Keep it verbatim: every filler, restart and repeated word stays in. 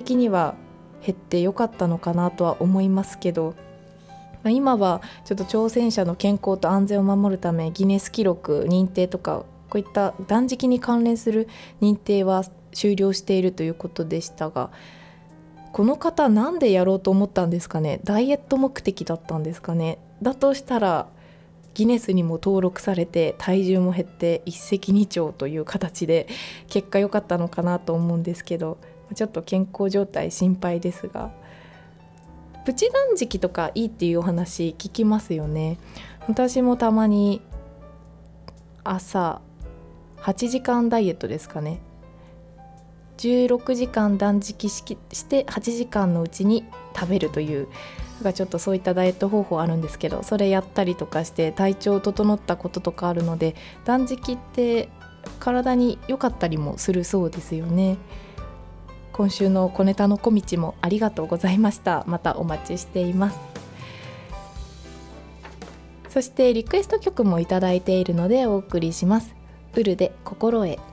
的には減ってよかったのかなとは思いますけど、まあ、今はちょっと挑戦者の健康と安全を守るためギネス記録認定とかこういった断食に関連する認定は終了しているということでしたが、この方なんでやろうと思ったんですかね。ダイエット目的だったんですかね。だとしたらギネスにも登録されて体重も減って一石二鳥という形で結果良かったのかなと思うんですけど、ちょっと健康状態心配ですが、プチ断食とかいいっていうお話聞きますよね。私もたまに朝はちじかんダイエットですかね、じゅうろくじかん断食してはちじかんのうちに食べるという、ちょっとそういったダイエット方法あるんですけど、それやったりとかして体調整ったこととかあるので、断食って体に良かったりもするそうですよね。今週の小ネタの小道もありがとうございました。またお待ちしています。そしてリクエスト曲もいただいているのでお送りします。ウルで心へ。